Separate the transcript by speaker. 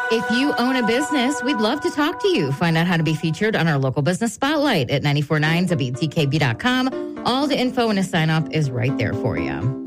Speaker 1: If you own a business, we'd love to talk to you. Find out how to be featured on our local business spotlight at 949WTKB.com. All the info and a sign up is right there for you.